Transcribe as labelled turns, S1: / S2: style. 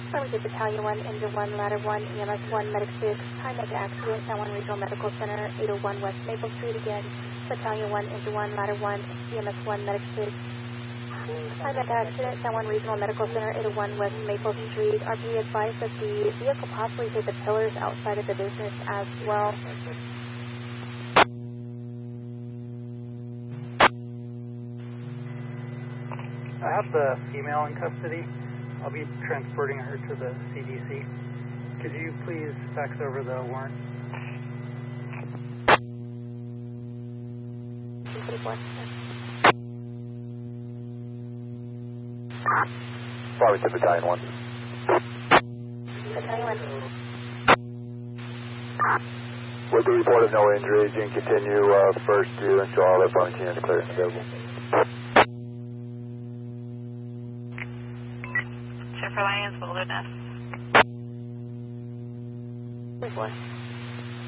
S1: Affirmative, Battalion 1, Engine 1, Ladder 1, EMS 1, Medic 6, high-med accident, San Juan Regional Medical Center, 801 West Maple Street again. Battalion 1, Engine 1, Ladder 1, EMS 1, Medic 6. High-med accident, San Juan Regional Medical Center, 801 West Maple Street. RP advised that the vehicle possibly hit the pillars outside of the business as well.
S2: I have the female in custody. I'll be transporting her to the CDC. Could you please fax over the warrant?
S3: Probably to Battalion 1.
S1: Battalion 1.
S3: With the report of no injuries, you can continue first to ensure all the phone units clear and available.
S4: Check for Lions Wilderness.
S1: 3-4.